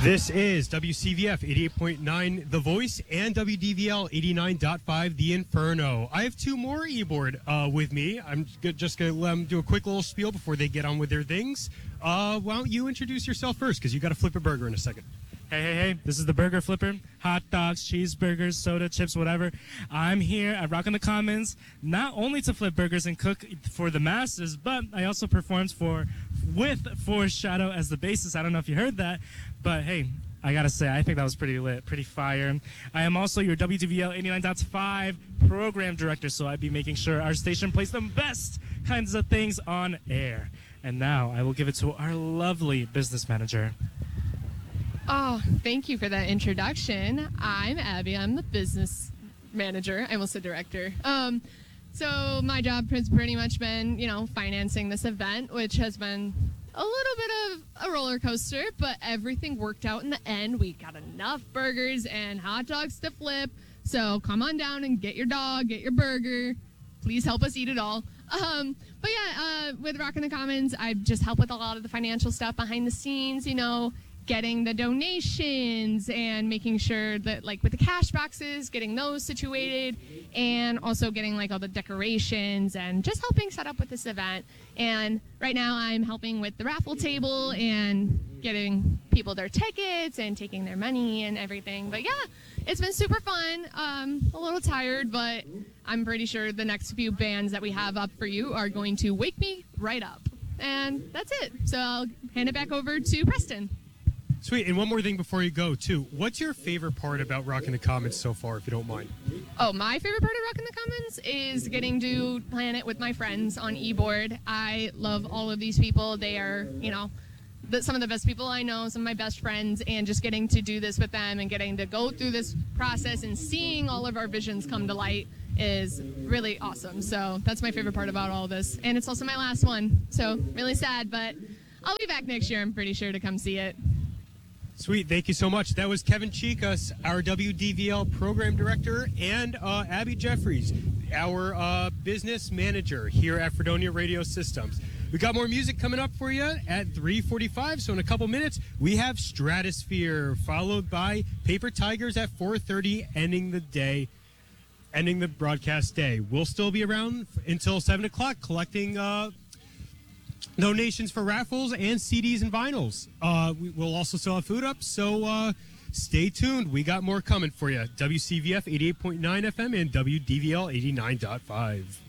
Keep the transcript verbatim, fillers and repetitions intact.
This is W C V F eighty-eight point nine The Voice and W D V L eighty-nine point five The Inferno. I have two more e-board uh, with me. I'm just going to let them do a quick little spiel before they get on with their things. Uh, why don't you introduce yourself first, because you got to flip a burger in a second. Hey, hey, hey, this is the Burger Flipper. Hot dogs, cheeseburgers, soda, chips, whatever. I'm here at Rock on the Commons not only to flip burgers and cook for the masses, but I also performed for with Foreshadow as the bassist. I don't know if you heard that, but hey, I gotta say, I think that was pretty lit, pretty fire. I am also your W D V L eighty-nine point five program director, so I'd be making sure our station plays the best kinds of things on air. And now I will give it to our lovely business manager. Oh, thank you for that introduction. I'm Abby. I'm the business manager. I almost said director. Um, so my job has pretty much been, you know, financing this event, which has been a little bit of a roller coaster, but everything worked out in the end. We got enough burgers and hot dogs to flip. So come on down and get your dog, get your burger. Please help us eat it all. Um, but yeah, uh, with Rock in the Commons, I just help with a lot of the financial stuff behind the scenes, you know, getting the donations and making sure that, like, with the cash boxes, getting those situated, and also getting, like, all the decorations and just helping set up with this event. And right now I'm helping with the raffle table and getting people their tickets and taking their money and everything. But yeah, it's been super fun. Um, a little tired, but I'm pretty sure the next few bands that we have up for you are going to wake me right up. And that's it. So I'll hand it back over to Preston. Sweet. And one more thing before you go, too. What's your favorite part about Rock in the Commons so far, if you don't mind? Oh, my favorite part of Rock in the Commons is getting to plan it with my friends on eBoard. I love all of these people. They are, you know, the, some of the best people I know, some of my best friends, and just getting to do this with them and getting to go through this process and seeing all of our visions come to light is really awesome. So that's my favorite part about all this. And it's also my last one. So really sad, but I'll be back next year, I'm pretty sure, to come see it. Sweet. Thank you so much. That was Kevin Chicas, our W D V L program director, and uh, Abby Jeffries, our uh, business manager here at Fredonia Radio Systems. We got more music coming up for you at three forty-five, so in a couple minutes, we have Stratosphere, followed by Paper Tigers at four thirty, ending the day, ending the broadcast day. We'll still be around until seven o'clock collecting uh, donations for raffles and C Ds and vinyls. Uh, we, we'll also still have food up, so uh, stay tuned. We got more coming for you. W C V F eighty-eight point nine F M and W D V L eighty-nine point five.